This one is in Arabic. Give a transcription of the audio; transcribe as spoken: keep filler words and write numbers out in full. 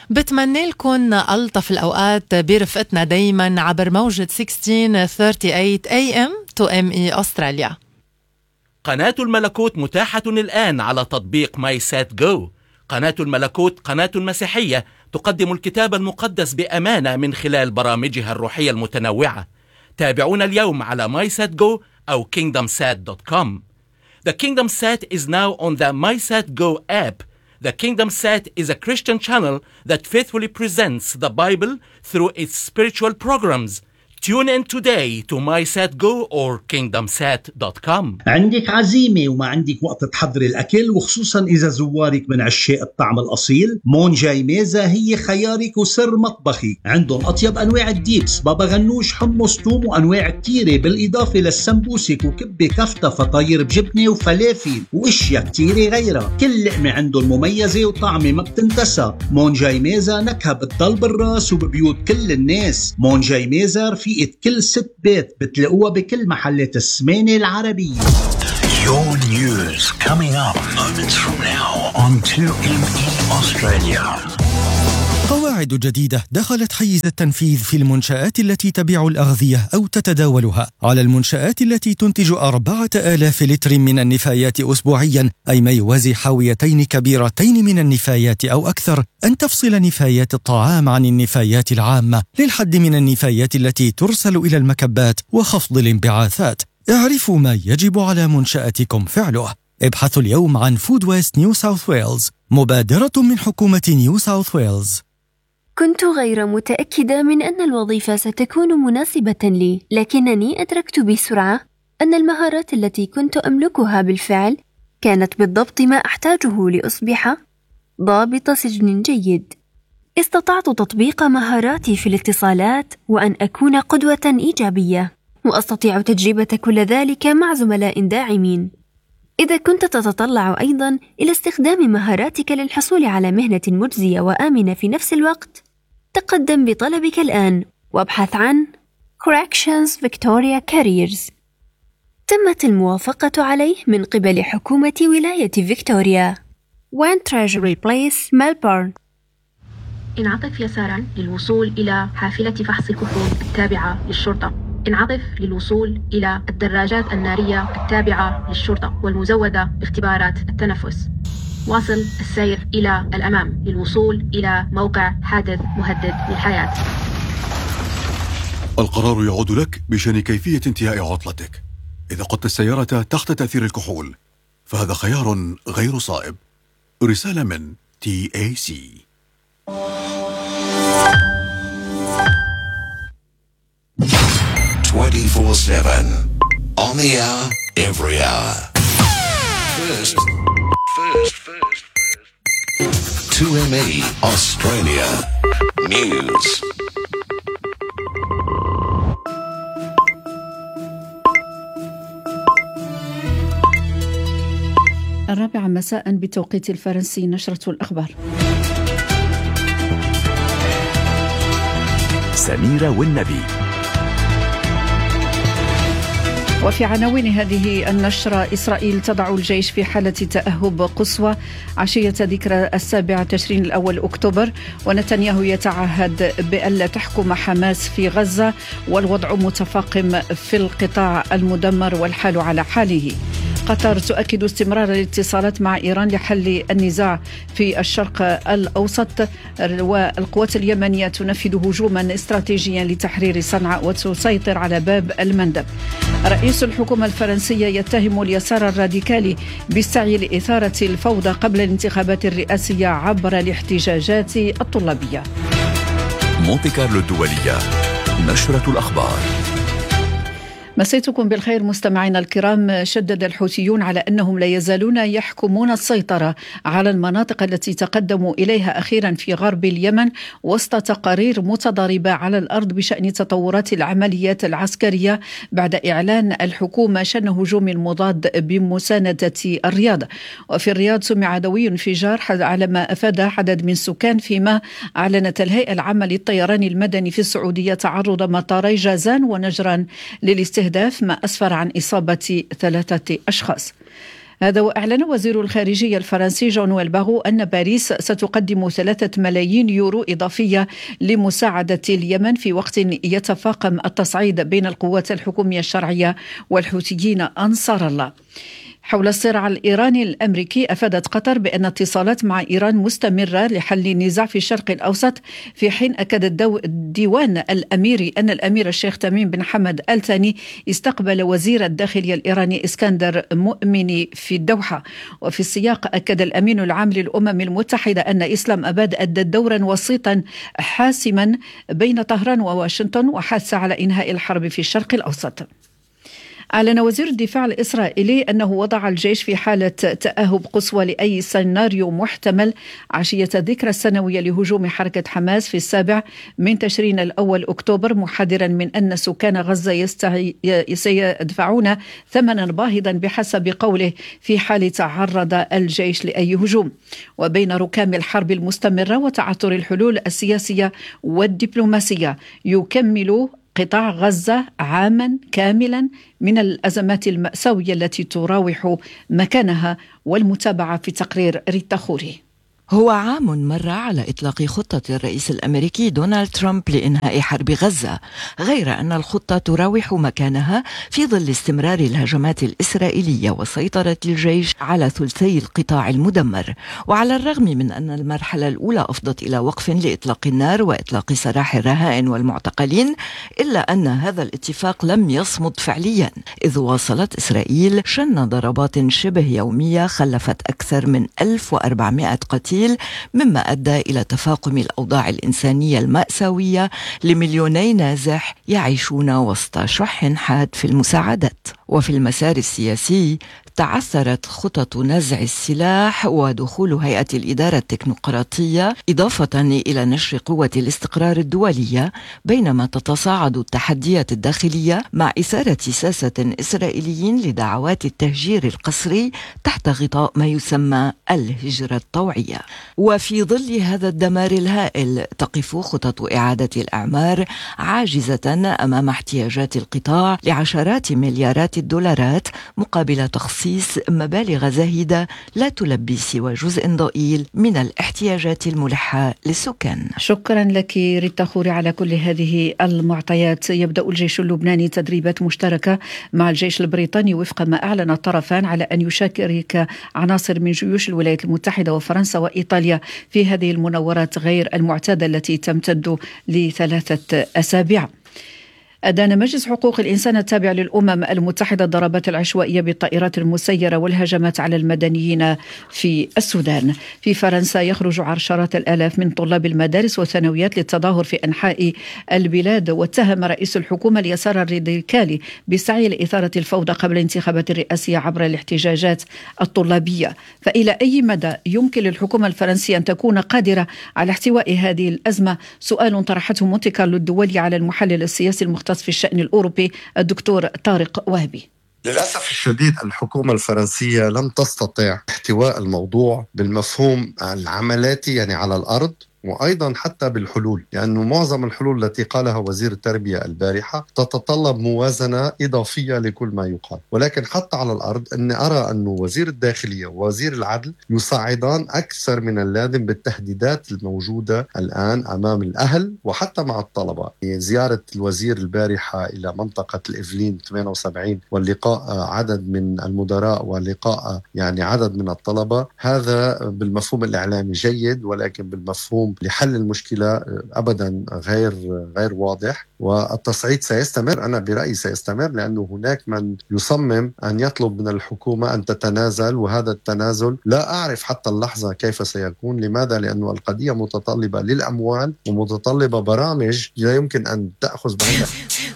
بتمنى لكم ألطف الأوقات برفقتنا دايما عبر موجة ستة عشر ثمانية وثلاثين إيه إم تو إم إي أستراليا. قناة الملكوت متاحة الآن على تطبيق ماي سات جو. قناة الملكوت قناة مسيحية تقدم الكتاب المقدس بأمانة من خلال برامجها الروحية المتنوعة. تابعونا اليوم على ماي سات جو أو كينغدم سات دوت كوم. The Kingdom Sat is now on the MySatGo app. The Kingdom Sat is a Christian channel that faithfully presents the Bible through its spiritual programs. Tune in today to MySatGo or kingdom sat dot com. عندك عزيمة وما عندك وقت تحضري الأكل، وخصوصا إذا زوارك من عشاق الطعم الأصيل، مون جاي ميزة هي خيارك وسر مطبخي. عندهم أطيب أنواع الديبس، بابا غنوش، حمص، توم، وأنواع كتيرة، بالإضافة للسمبوسك وكبة كفتة، فطاير بجبنة وفلافل وإشياء كتيرة غيرها. كل لقمة عندهم مميزة وطعمة ما بتنتسى. مون جاي ميزة نكهة بتضل بالراس وببيوت كل الناس. مون جاي ميزة رفيقة كل ست بيت، بتلاقوها بكل محلات السمانة العربية. Your news coming up moments from now on تو إم إي Australia. قواعد جديدة دخلت حيز التنفيذ في المنشآت التي تبيع الأغذية أو تتداولها. على المنشآت التي تنتج أربعة آلاف لتر من النفايات أسبوعيا، أي ما يوازي حاويتين كبيرتين من النفايات أو أكثر، أن تفصل نفايات الطعام عن النفايات العامة للحد من النفايات التي ترسل إلى المكبات وخفض الانبعاثات. اعرفوا ما يجب على منشأتكم فعله. ابحثوا اليوم عن فود ويست نيو ساوث ويلز، مبادرة من حكومة نيو ساوث ويلز. كنت غير متأكدة من أن الوظيفة ستكون مناسبة لي، لكنني أدركت بسرعة أن المهارات التي كنت أملكها بالفعل كانت بالضبط ما أحتاجه لأصبح ضابط سجن جيد. استطعت تطبيق مهاراتي في الاتصالات وأن أكون قدوة إيجابية، وأستطيع تجربة كل ذلك مع زملاء داعمين. إذا كنت تتطلع أيضاً إلى استخدام مهاراتك للحصول على مهنة مجزية وآمنة في نفس الوقت، تقدم بطلبك الآن وابحث عن Corrections Victoria Careers. تمت الموافقة عليه من قبل حكومة ولاية فيكتوريا. One Treasury Place, Melbourne. انعطف يساراً للوصول إلى حافلة فحص الكحول التابعة للشرطة. انعطف للوصول إلى الدراجات النارية التابعة للشرطة والمزودة باختبارات التنفس. واصل السير إلى الأمام للوصول إلى موقع حادث مهدد للحياة. القرار يعود لك بشأن كيفية انتهاء عطلتك. إذا قدت السيارة تحت تأثير الكحول فهذا خيار غير صائب. رسالة من تي إيه سي. twenty-four seven on the hour, every hour. First, first, first, first. تو إم إي Australia News. الرابعة مساء بتوقيت الفرنسي. نشرة الأخبار. سميرة والنبي. وفي عناوين هذه النشرة: إسرائيل تضع الجيش في حالة تأهب قصوى عشية ذكرى السابع تشرين الأول أكتوبر، ونتنياهو يتعهد بألا تحكم حماس في غزة، والوضع متفاقم في القطاع المدمر والحال على حاله. قطر تؤكد استمرار الاتصالات مع إيران لحل النزاع في الشرق الأوسط، والقوات اليمنية تنفذ هجوما استراتيجيا لتحرير صنعاء وتسيطر على باب المندب. رئيس الحكومة الفرنسية يتهم اليسار الراديكالي بالسعي لإثارة الفوضى قبل الانتخابات الرئاسية عبر الاحتجاجات الطلابية. مونتي كارلو الدولية. نشرة الأخبار. مسيتكم بالخير مستمعينا الكرام. شدد الحوثيون على أنهم لا يزالون يحكمون السيطرة على المناطق التي تقدموا إليها أخيرا في غرب اليمن، وسط تقارير متضاربة على الأرض بشأن تطورات العمليات العسكرية بعد إعلان الحكومة شن هجوم المضاد بمساندة الرياض. وفي الرياض سمع دوي انفجار على ما أفاد عدد من سكان، فيما أعلنت الهيئة العامة للطيران المدني في السعودية تعرض مطاري جازان ونجران للاستهداف، ما أسفر عن إصابة ثلاثة أشخاص. هذا وأعلن وزير الخارجية الفرنسي جون باغو أن باريس ستقدم ثلاثة ملايين يورو إضافية لمساعدة اليمن في وقت يتفاقم التصعيد بين القوات الحكومية الشرعية والحوثيين أنصار الله. حول الصراع الإيراني الأمريكي، أفادت قطر بأن اتصالات مع إيران مستمرة لحل النزاع في الشرق الأوسط، في حين أكد الديوان الأميري أن الأمير الشيخ تميم بن حمد آل ثاني استقبل وزير الداخلية الإيراني إسكندر مؤمني في الدوحة. وفي السياق أكد الأمين العام للأمم المتحدة أن إسلام أباد أدت دورا وسيطا حاسما بين طهران وواشنطن، وحث على إنهاء الحرب في الشرق الأوسط. أعلن وزير الدفاع الإسرائيلي أنه وضع الجيش في حالة تأهب قصوى لأي سيناريو محتمل عشية الذكرى السنوية لهجوم حركة حماس في السابع من تشرين الأول أكتوبر، محذرا من أن سكان غزة يستعي... سيدفعون ثمنا باهظا بحسب قوله في حال تعرض الجيش لأي هجوم. وبين ركام الحرب المستمرة وتعثر الحلول السياسية والدبلوماسية، يكمل قطاع غزة عاما كاملا من الأزمات المأساوية التي تراوح مكانها. والمتابعة في تقرير ريتا خوري. هو عام مر على إطلاق خطة الرئيس الأمريكي دونالد ترامب لإنهاء حرب غزة، غير أن الخطة تراوح مكانها في ظل استمرار الهجمات الإسرائيلية وسيطرة الجيش على ثلثي القطاع المدمر. وعلى الرغم من أن المرحلة الأولى أفضت إلى وقف لإطلاق النار وإطلاق سراح الرهائن والمعتقلين، إلا أن هذا الاتفاق لم يصمد فعليا، إذ واصلت إسرائيل شن ضربات شبه يومية خلفت أكثر من ألف وأربعمائة قتيل، مما أدى إلى تفاقم الأوضاع الإنسانية المأساوية لمليوني نازح يعيشون وسط شح حاد في المساعدات. وفي المسار السياسي، تعثرت خطط نزع السلاح ودخول هيئة الإدارة التكنوقراطية، إضافة إلى نشر قوة الاستقرار الدولية، بينما تتصاعد التحديات الداخلية مع إثارة ساسة إسرائيليين لدعوات التهجير القسري تحت غطاء ما يسمى الهجرة الطوعية. وفي ظل هذا الدمار الهائل، تقف خطط إعادة الأعمار عاجزة أمام احتياجات القطاع لعشرات مليارات الدولارات مقابل تخصيص مبالغ زاهدة لا تلبي سوى جزء ضئيل من الاحتياجات الملحة للسكان. شكرا لك ريتا خوري على كل هذه المعطيات. يبدأ الجيش اللبناني تدريبات مشتركة مع الجيش البريطاني وفق ما أعلن الطرفان على أن يشارك عناصر من جيوش الولايات المتحدة وفرنسا وإيطاليا في هذه المناورات غير المعتادة التي تمتد لثلاثة أسابيع. أدان مجلس حقوق الإنسان التابع للأمم المتحدة الضربات العشوائية بالطائرات المسيرة والهجمات على المدنيين في السودان. في فرنسا يخرج عشرات الآلاف من طلاب المدارس والثانويات للتظاهر في أنحاء البلاد، واتهم رئيس الحكومة اليسار الراديكالي بالسعي لإثارة الفوضى قبل الانتخابات الرئاسية عبر الاحتجاجات الطلابية. فإلى أي مدى يمكن للحكومة الفرنسية أن تكون قادرة على احتواء هذه الأزمة؟ سؤال طرحته مونتي كارلو الدولي على المحلل السياسي المختص في الشأن الأوروبي الدكتور طارق وهبي. للأسف الشديد الحكومة الفرنسية لم تستطع احتواء الموضوع بالمفهوم العملاتي، يعني على الأرض، وأيضا حتى بالحلول، لأنه يعني معظم الحلول التي قالها وزير التربية البارحة تتطلب موازنة إضافية لكل ما يقال. ولكن حتى على الأرض أني أرى أن وزير الداخلية ووزير العدل يصعدان أكثر من اللازم بالتهديدات الموجودة الآن أمام الأهل وحتى مع الطلبة. يعني زيارة الوزير البارحة إلى منطقة الإفلين ثمانية وسبعين واللقاء عدد من المدراء ولقاء يعني عدد من الطلبة، هذا بالمفهوم الإعلامي جيد، ولكن بالمفهوم لحل المشكلة أبدا غير غير واضح. والتصعيد سيستمر، أنا برأيي سيستمر، لأنه هناك من يصمم أن يطلب من الحكومة أن تتنازل، وهذا التنازل لا أعرف حتى اللحظة كيف سيكون. لماذا؟ لأنه القضية متطلبة للأموال ومتطلبة برامج لا يمكن أن تأخذ بعينها.